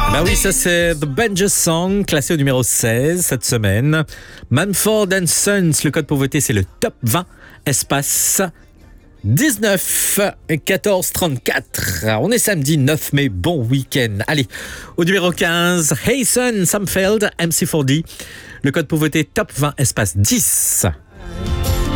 Bah oui, ça c'est The Benja Song, classé au numéro 16 cette semaine. Mumford & Sons, le code pour voter c'est le top 20, espace 19 14 34. On est samedi 9 mai, bon week-end. Allez, au numéro 15, Hasten Samfeld, MC4D. Le code pour voter top 20, espace 10.